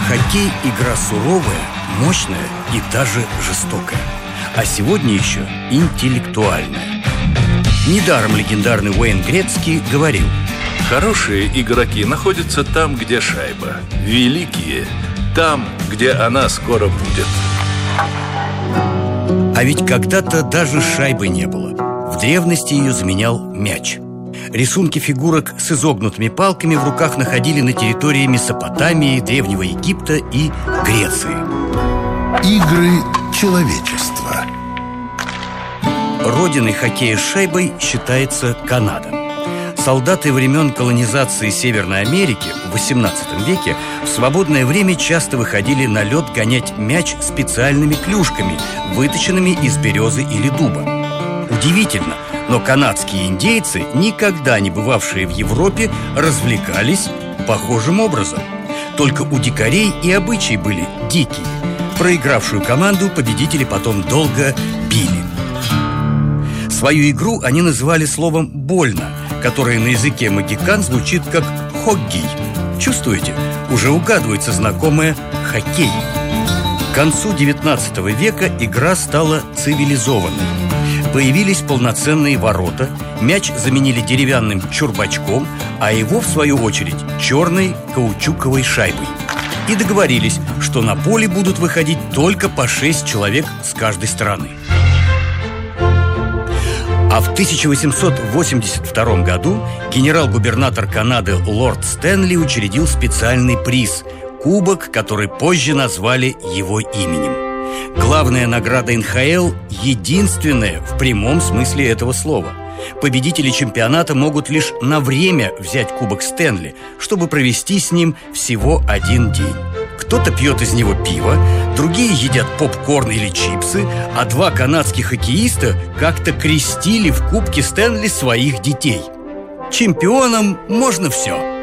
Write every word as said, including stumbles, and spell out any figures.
Хоккей – игра суровая, мощная и даже жестокая. А сегодня еще интеллектуальная. Недаром легендарный Уэйн Грецкий говорил: хорошие игроки находятся там, где шайба. Великие – там, где она скоро будет. А ведь когда-то даже шайбы не было. В древности ее заменял мяч. Рисунки фигурок с изогнутыми палками в руках находили на территории Месопотамии, Древнего Египта и Греции. Игры человечества. Родиной хоккея с шайбой считается Канада. Солдаты времен колонизации Северной Америки в восемнадцатом веке в свободное время часто выходили на лед гонять мяч специальными клюшками, выточенными из березы или дуба. Удивительно, но канадские индейцы, никогда не бывавшие в Европе, развлекались похожим образом. Только у дикарей и обычаи были дикие. Проигравшую команду победители потом долго били. Свою игру они называли словом «больно», которое на языке магикан звучит как «хокгей». Чувствуете? Уже угадывается знакомое «хоккей». К концу девятнадцатого века игра стала цивилизованной. Появились полноценные ворота, мяч заменили деревянным чурбачком, а его, в свою очередь, черной каучуковой шайбой. И договорились, что на поле будут выходить только по шесть человек с каждой стороны. А в тысяча восемьсот восемьдесят втором году генерал-губернатор Канады лорд Стэнли учредил специальный приз – кубок, который позже назвали его именем. Главная награда эн ха эл – единственная в прямом смысле этого слова. Победители чемпионата могут лишь на время взять кубок Стэнли, чтобы провести с ним всего один день. Кто-то пьет из него пиво, другие едят попкорн или чипсы, а два канадских хоккеиста как-то крестили в кубке Стэнли своих детей. Чемпионам можно все.